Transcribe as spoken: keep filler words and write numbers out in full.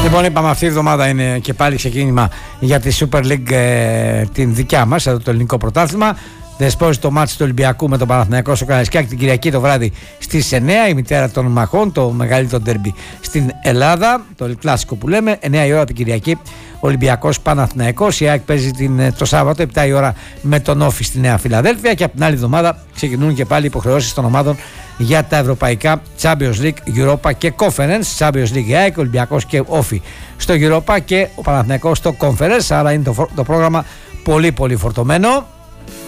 Λοιπόν, είπαμε αυτή η εβδομάδα είναι και πάλι ξεκίνημα για τη Super League, ε, την δικιά μας, εδώ το ελληνικό πρωτάθλημα. Δεσπόζει το μάτς του Ολυμπιακού με τον Παναθηναϊκό στο Καραϊσκάκι την Κυριακή το βράδυ στις εννιά, η μητέρα των μαχών, το μεγαλύτερο ντέρμπι στην Ελλάδα, το κλασικό που λέμε. εννιά η ώρα την Κυριακή, Ολυμπιακός Παναθηναϊκός. Η ΑΕΚ παίζει την, το Σάββατο επτά η ώρα με τον Όφη στη Νέα Φιλαδέλφια, και από την άλλη εβδομάδα ξεκινούν και πάλι οι υποχρεώσεις των ομάδων για τα ευρωπαϊκά Champions League, Europa και Conference. Champions League η ΑΕΚ, Ολυμπιακός και Όφη στο Europa και ο Παναθηναϊκός στο Conference. Άρα είναι το, το πρόγραμμα πολύ πολύ φορτωμένο.